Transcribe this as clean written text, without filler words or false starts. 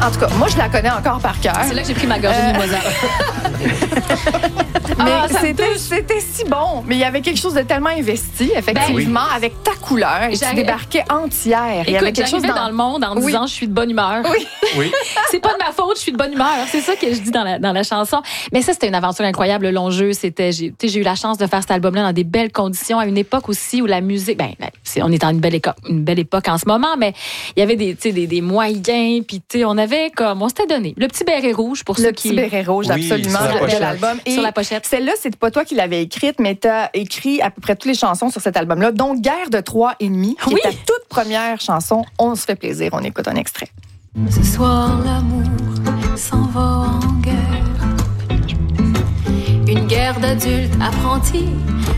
En tout cas, moi, je la connais encore par cœur. C'est là que j'ai pris ma gorgée de mimosa. Mais c'était si bon. Mais il y avait quelque chose de tellement investi, effectivement, avec ta couleur. Et tu débarquais entière. Écoute, j'arrivais dans le monde en disant « je suis de bonne humeur ». Oui. C'est pas de ma faute, je suis de bonne humeur. C'est ça que je dis dans la chanson. Mais ça, c'était une aventure incroyable, le long jeu. J'ai eu la chance de faire cet album-là dans des belles conditions, à une époque aussi où la musique... on est dans une belle époque en ce moment, mais il y avait des moyens, puis on s'était donné. Le petit béret rouge, pour ceux qui... Le petit béret rouge, absolument, de l'album. Sur la pochette. Celle-là, c'est pas toi qui l'avais écrite, mais tu as écrit à peu près toutes les chansons sur cet album-là, dont Guerre de 3 et demi, qui est ta toute première chanson. On se fait plaisir, on écoute un extrait. Ce soir, l'amour s'en va en guerre. Une guerre d'adultes apprentis